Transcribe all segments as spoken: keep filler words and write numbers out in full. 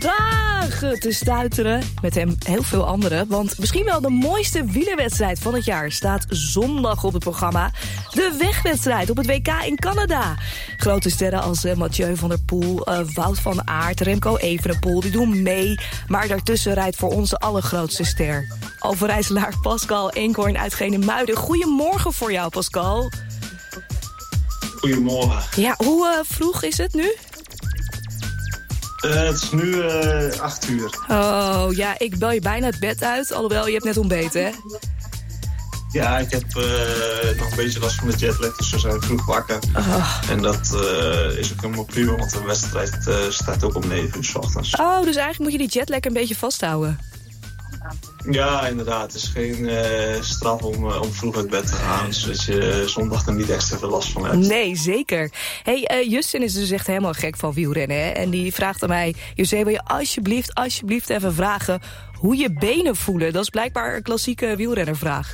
dagen te stuiteren met hem heel veel anderen. Want misschien wel de mooiste wielerwedstrijd van het jaar staat zondag op het programma. De wegwedstrijd op het W K in Canada. Grote sterren als uh, Mathieu van der Poel, uh, Wout van Aert, Remco Evenepoel, die doen mee. Maar daartussen rijdt voor onze allergrootste ster. Overijsselaar Pascal Eenkhoorn uit Genemuiden. Goedemorgen voor jou, Pascal. Goedemorgen. Ja, hoe uh, vroeg is het nu? Uh, het is nu uh, acht uur. Oh, ja, ik bel je bijna het bed uit. Alhoewel, je hebt net ontbeten, hè? Ja, ik heb uh, nog een beetje last van de jetlag, dus we zijn vroeg wakker. Oh. En dat uh, is ook helemaal prima, want de wedstrijd uh, staat ook om negen uur 's ochtends. Oh, dus eigenlijk moet je die jetlag een beetje vasthouden. Ja, inderdaad. Het is geen uh, straf om, uh, om vroeg uit bed te gaan, zodat je uh, zondag er niet extra veel last van hebt. Nee, zeker. Hey, uh, Justin is dus echt helemaal gek van wielrennen, hè? En die vraagt aan mij: José, wil je alsjeblieft, alsjeblieft even vragen hoe je benen voelen? Dat is blijkbaar een klassieke wielrennervraag.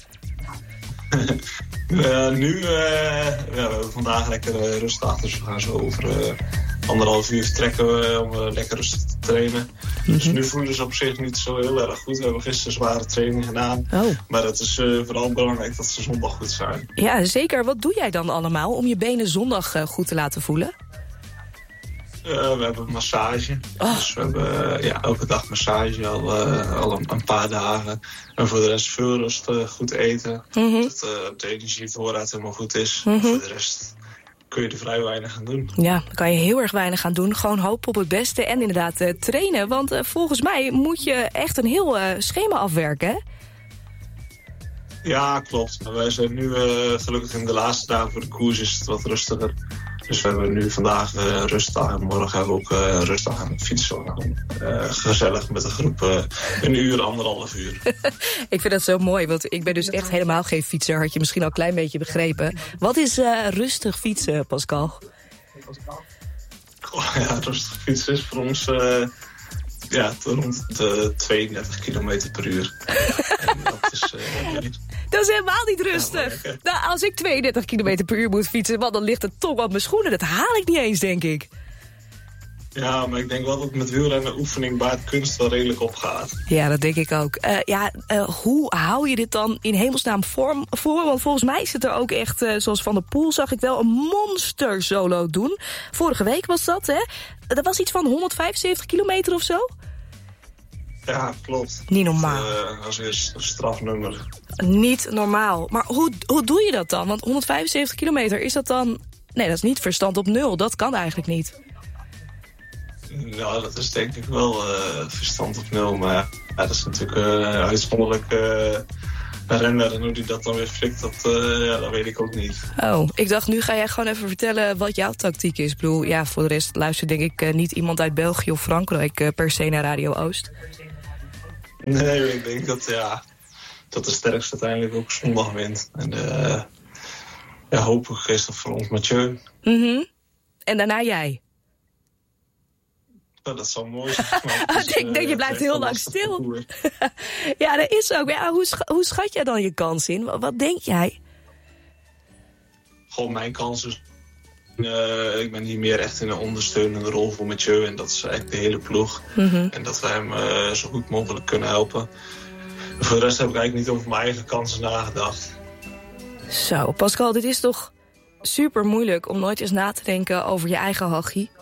uh, nu, uh, ja, we hebben vandaag lekker uh, rustig, dus we gaan zo over uh, anderhalf uur vertrekken uh, om uh, lekker rustig te trainen. Mm-hmm. Dus nu voelen ze op zich niet zo heel erg goed. We hebben gisteren zware training gedaan. Oh. Maar het is uh, vooral belangrijk dat ze zondag goed zijn. Ja, zeker. Wat doe jij dan allemaal om je benen zondag uh, goed te laten voelen? Uh, we hebben massage. Oh. Dus we hebben uh, ja, elke dag massage al, uh, al een, een paar dagen. En voor de rest veel rust, uh, goed eten. Mm-hmm. Dat uh, de energievoorraad helemaal goed is. Mm-hmm. Voor de rest kun je er vrij weinig aan doen. Ja, dan kan je heel erg weinig aan doen. Gewoon hopen op het beste en inderdaad uh, trainen. Want uh, volgens mij moet je echt een heel uh, schema afwerken, hè? Ja, klopt. Maar wij zijn nu uh, gelukkig in de laatste dagen voor de koers is het wat rustiger. Dus we hebben nu vandaag uh, rustdag en morgen hebben we ook uh, rustdag aan het fietsen. Uh, gezellig met een groep uh, een uur, anderhalf uur. Ik vind dat zo mooi, want ik ben dus echt helemaal geen fietser. Had je misschien al een klein beetje begrepen. Wat is uh, rustig fietsen, Pascal? Oh, ja, rustig fietsen is voor ons uh, ja, rond de tweeëndertig kilometer per uur. En dat is... Uh, Dat is helemaal niet rustig. Ja, nou, als ik tweeëndertig kilometer per uur moet fietsen, want dan ligt het toch op mijn schoenen. Dat haal ik niet eens, denk ik. Ja, maar ik denk wel dat het met wielrennen oefening baart kunst wel redelijk opgaat. Ja, dat denk ik ook. Uh, ja, uh, hoe hou je dit dan in hemelsnaam vorm voor? Want volgens mij zit er ook echt, uh, zoals Van der Poel zag ik wel, een monster solo doen. Vorige week was dat, hè? Dat was iets van honderdvijfenzeventig kilometer of zo? Ja, klopt. Niet normaal. Dat, uh, dat is een strafnummer. Niet normaal. Maar hoe, hoe doe je dat dan? Want honderdvijfenzeventig kilometer, is dat dan... Nee, dat is niet verstand op nul. Dat kan eigenlijk niet. Nou, dat is denk ik wel uh, verstand op nul. Maar ja, dat is natuurlijk uh, een uitzonderlijk uh, renner. En hoe die dat dan weer flikt, dat, uh, ja, dat weet ik ook niet. Oh, ik dacht, nu ga jij gewoon even vertellen wat jouw tactiek is. Ik bedoel, ja, voor de rest luistert denk ik uh, niet iemand uit België of Frankrijk uh, per se naar Radio Oost. Nee, ik denk dat, ja, dat de sterkste uiteindelijk ook zondag wint. En uh, ja, hopelijk is dat voor ons Mathieu. Mm-hmm. En daarna jij? Nou, dat zou mooi zijn. Dus, ik denk, uh, je blijft heel lang stil. Ja, dat is ook. Ja, hoe, sch- hoe schat jij dan je kans in? Wat, wat denk jij? Gewoon mijn kans is... Uh, ik ben hier meer echt in een ondersteunende rol voor Mathieu. En dat is eigenlijk de hele ploeg. Mm-hmm. En dat we hem uh, zo goed mogelijk kunnen helpen. En voor de rest heb ik eigenlijk niet over mijn eigen kansen nagedacht. Zo, Pascal, dit is toch super moeilijk om nooit eens na te denken over je eigen hachie?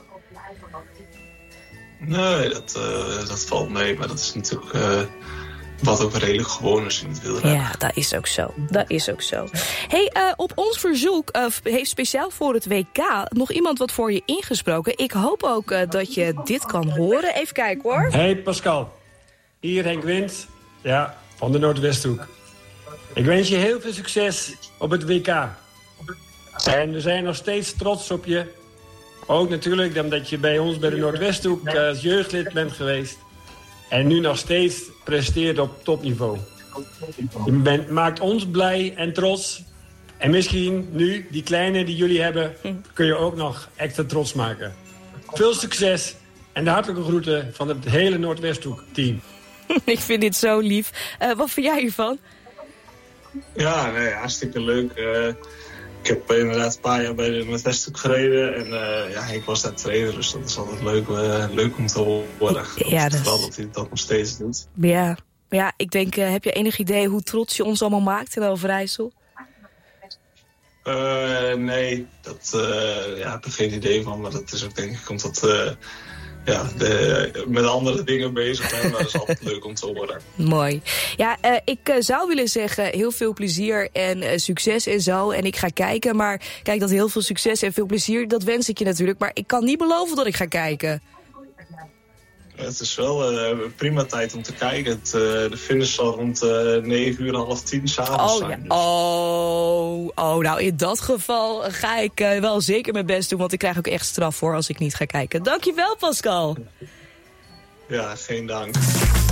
Nee, dat, uh, dat valt mee. Maar dat is natuurlijk... Uh, Wat ook redelijk gewoon is in het wielrennen. Ja, dat is ook zo. Dat is ook zo. Hey, uh, op ons verzoek uh, heeft speciaal voor het W K nog iemand wat voor je ingesproken. Ik hoop ook uh, dat je dit kan horen. Even kijken hoor. Hey Pascal. Hier Henk Wind. Ja, van de Noordwesthoek. Ik wens je heel veel succes op het W K. En we zijn nog steeds trots op je. Ook natuurlijk omdat je bij ons bij de Noordwesthoek uh, als jeugdlid bent geweest. En nu nog steeds presteert op topniveau. Je bent, maakt ons blij en trots. En misschien nu, die kleine die jullie hebben, kun je ook nog extra trots maken. Veel succes en de hartelijke groeten van het hele Noordwesthoek-team. Ik vind dit zo lief. Uh, wat vind jij hiervan? Ja, nee, hartstikke leuk. Uh, ik heb inderdaad een paar jaar bij de met Westhoek gereden. En uh, ja, ik was daar trainer, dus dat is altijd leuk, uh, leuk om te horen. Ja, dat... Vooral dat hij dat nog steeds doet. Ja, ja ik denk, uh, heb je enig idee hoe trots je ons allemaal maakt in Overijssel? Uh, nee, dat uh, ja, heb ik geen idee van. Maar dat is ook denk ik omdat uh, ja, de, met andere dingen bezig zijn. Maar dat is altijd leuk om te horen. Mooi. Ja, uh, ik uh, zou willen zeggen heel veel plezier en uh, succes en zo. En ik ga kijken, maar kijk, dat heel veel succes en veel plezier, dat wens ik je natuurlijk. Maar ik kan niet beloven dat ik ga kijken. Het is wel uh, een prima tijd om te kijken. Het, uh, de finish zal rond uh, negen uur, half tien s'avonds oh, zijn. Ja. Dus. Oh, oh, nou in dat geval ga ik uh, wel zeker mijn best doen. Want ik krijg ook echt straf voor als ik niet ga kijken. Dankjewel, Pascal. Ja, geen dank.